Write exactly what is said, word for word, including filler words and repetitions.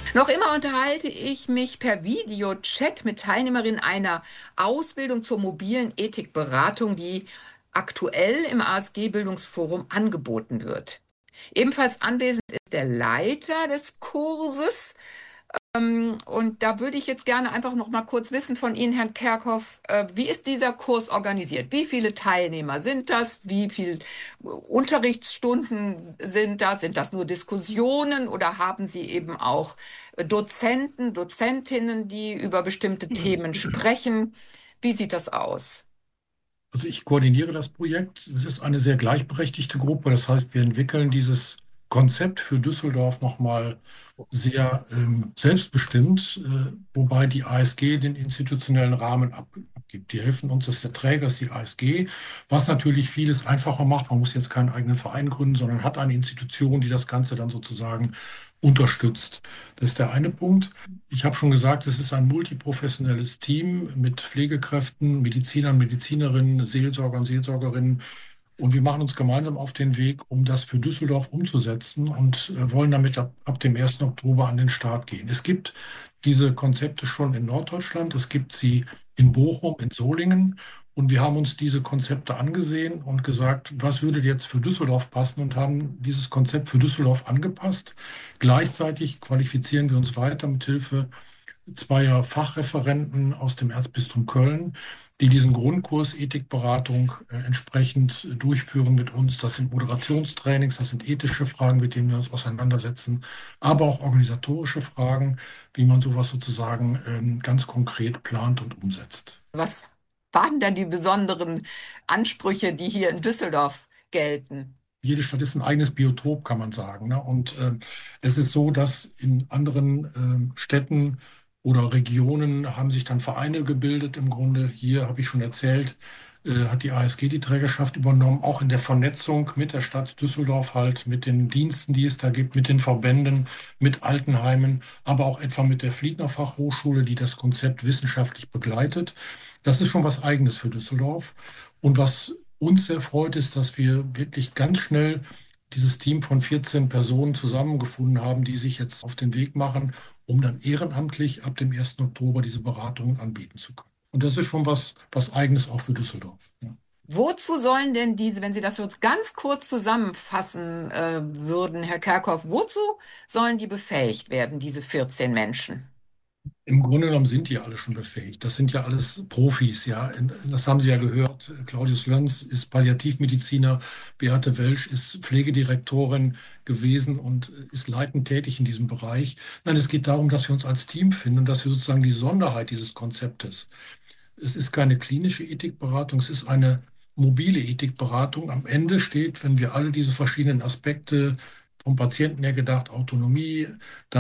Noch immer unterhalte ich mich per Videochat mit Teilnehmerinnen einer Ausbildung zur mobilen Ethikberatung, die aktuell im A S G-Bildungsforum angeboten wird. Ebenfalls anwesend ist der Leiter des Kurses. Ähm, und da würde ich jetzt gerne einfach noch mal kurz wissen von Ihnen, Herrn Kerkhoff, äh, wie ist dieser Kurs organisiert? Wie viele Teilnehmer sind das? Wie viele Unterrichtsstunden sind das? Sind das nur Diskussionen oder haben Sie eben auch äh, Dozenten, Dozentinnen, die über bestimmte Themen sprechen? Wie sieht das aus? Also ich koordiniere das Projekt. Es ist eine sehr gleichberechtigte Gruppe. Das heißt, wir entwickeln dieses Konzept für Düsseldorf nochmal sehr ähm, selbstbestimmt, äh, wobei die A S G den institutionellen Rahmen ab, abgibt. Die helfen uns, dass der Träger ist die A S G, was natürlich vieles einfacher macht. Man muss jetzt keinen eigenen Verein gründen, sondern hat eine Institution, die das Ganze dann sozusagen unterstützt. Das ist der eine Punkt. Ich habe schon gesagt, es ist ein multiprofessionelles Team mit Pflegekräften, Medizinern, Medizinerinnen, Seelsorgern, Seelsorgerinnen. Und wir machen uns gemeinsam auf den Weg, um das für Düsseldorf umzusetzen und äh, wollen damit ab, ab dem ersten Oktober an den Start gehen. Es gibt diese Konzepte schon in Norddeutschland, es gibt sie in Bochum, in Solingen. Und wir haben uns diese Konzepte angesehen und gesagt, was würde jetzt für Düsseldorf passen und haben dieses Konzept für Düsseldorf angepasst. Gleichzeitig qualifizieren wir uns weiter mit Hilfe zweier Fachreferenten aus dem Erzbistum Köln, die diesen Grundkurs Ethikberatung äh, entsprechend äh, durchführen mit uns. Das sind Moderationstrainings, das sind ethische Fragen, mit denen wir uns auseinandersetzen, aber auch organisatorische Fragen, wie man sowas sozusagen ähm, ganz konkret plant und umsetzt. Was waren dann die besonderen Ansprüche, die hier in Düsseldorf gelten? Jede Stadt ist ein eigenes Biotop, kann man sagen. Ne? Und äh, es ist so, dass in anderen ähm, Städten oder Regionen haben sich dann Vereine gebildet. Im Grunde, hier habe ich schon erzählt, äh, hat die A S G die Trägerschaft übernommen, auch in der Vernetzung mit der Stadt Düsseldorf halt, mit den Diensten, die es da gibt, mit den Verbänden, mit Altenheimen, aber auch etwa mit der Fliedner Fachhochschule, die das Konzept wissenschaftlich begleitet. Das ist schon was Eigenes für Düsseldorf. Und was uns sehr freut, ist, dass wir wirklich ganz schnell dieses Team von vierzehn Personen zusammengefunden haben, die sich jetzt auf den Weg machen, um dann ehrenamtlich ab dem ersten Oktober diese Beratungen anbieten zu können. Und das ist schon was, was Eigenes auch für Düsseldorf. Ja. Wozu sollen denn diese, wenn Sie das jetzt ganz kurz zusammenfassen äh, würden, Herr Kerkhoff, wozu sollen die befähigt werden, diese vierzehn Menschen? Im Grunde genommen sind die alle schon befähigt. Das sind ja alles Profis, ja. Das haben Sie ja gehört. Claudius Lönz ist Palliativmediziner, Beate Welsch ist Pflegedirektorin gewesen und ist leitend tätig in diesem Bereich. Nein, es geht darum, dass wir uns als Team finden und dass wir sozusagen die Sonderheit dieses Konzeptes. Es ist keine klinische Ethikberatung, es ist eine mobile Ethikberatung. Am Ende steht, wenn wir alle diese verschiedenen Aspekte vom Patienten her gedacht, Autonomie,